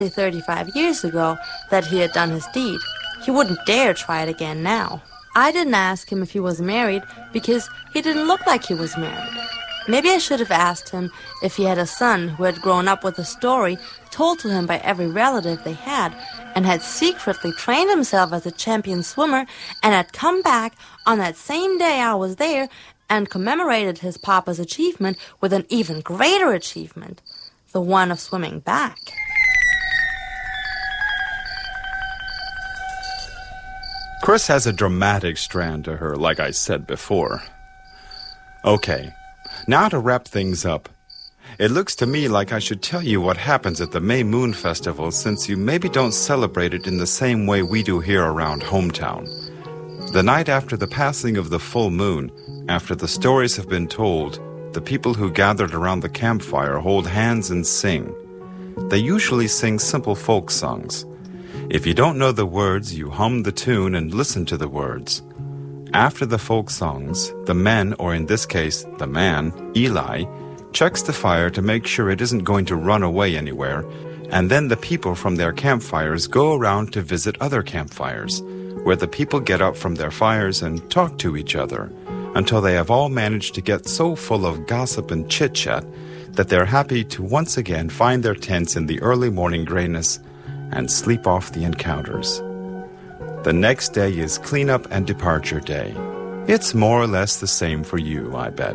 35 years ago that he had done his deed. He wouldn't dare try it again now. I didn't ask him if he was married because he didn't look like he was married. Maybe I should have asked him if he had a son who had grown up with a story told to him by every relative they had and had secretly trained himself as a champion swimmer and had come back on that same day I was there and commemorated his papa's achievement with an even greater achievement, the one of swimming back. Chris has a dramatic strand to her, like I said before. Okay, now to wrap things up. It looks to me like I should tell you what happens at the May Moon Festival, since you maybe don't celebrate it in the same way we do here around hometown. The night after the passing of the full moon, after the stories have been told, the people who gathered around the campfire hold hands and sing. They usually sing simple folk songs. If you don't know the words, you hum the tune and listen to the words. After the folk songs, the men, or in this case, the man, Eli, checks the fire to make sure it isn't going to run away anywhere, and then the people from their campfires go around to visit other campfires, where the people get up from their fires and talk to each other, until they have all managed to get so full of gossip and chit-chat that they're happy to once again find their tents in the early morning grayness and sleep off the encounters. The next day is cleanup and departure day. It's more or less the same for you, I bet.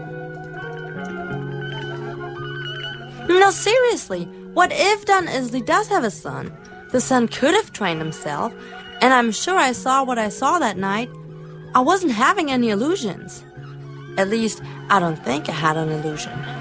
No, seriously, what if Don Isley does have a son? The son could have trained himself, and I'm sure I saw what I saw that night. I wasn't having any illusions. At least, I don't think I had an illusion.